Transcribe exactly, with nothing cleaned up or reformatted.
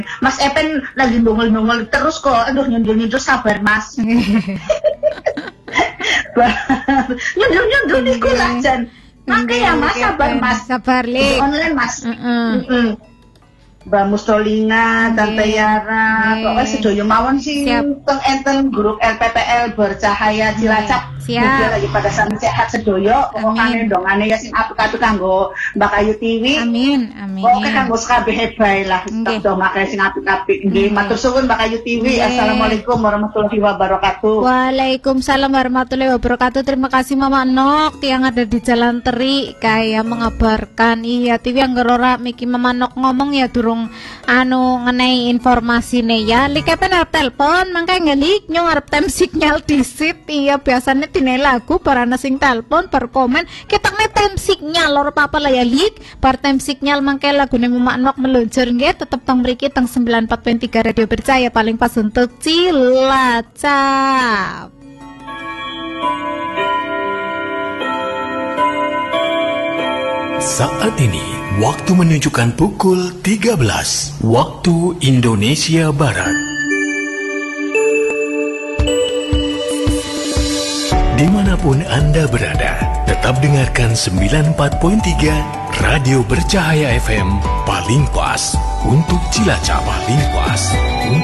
Mas Epen lagi nongol-nongol terus kok. Aduh, nyundul-nyundul sabar, Mas. Nyundul-nyundul niku lah jan. Makanya Mas sabar, Mas. Sabar, Li. Online, Mas. Heeh. Heeh. Mbak Mustolina, Tante Yara, pokoknya sedoyo mawon sih teng enten grup L P P L Bercahaya Cilacap. Mugi lagi pada sami sehat sedoyo, pokoknya dongane ya sing apik-apik kanggo Mbak Ayu T V. Amin, amin. Pokoknya kanggo sakabeh bae lah, tak dongake sing apik-apik. Nggih, matur suwun Mbak Ayu T V. Assalamualaikum warahmatullahi wabarakatuh. Waalaikumsalam warahmatullahi wabarakatuh. Terima kasih Mama Nok yang ada di Jalan Teri kayak mengabarkan. Iya, T V yang gerora miki Mama Nok ngomong ya durung anu ngenai informasi nih ya. Lik apa arep telepon mangka ngelik nyong arep tem signal disit. Iya biasanya dine lagu para sing telepon berkomen kita nge tem signal lor apa lah ya lik par tem signal mangka lagu nih Mama Nok meluncur nggih tetep teng mriki teng sembilan empat koma tiga Radio Bercahaya paling pas untuk Cilacap. Saat ini waktu menunjukkan pukul tiga belas waktu Indonesia Barat. Dimanapun Anda berada, tetap dengarkan sembilan empat koma tiga Radio Bercahaya F M paling pas untuk Cilacap, paling pas.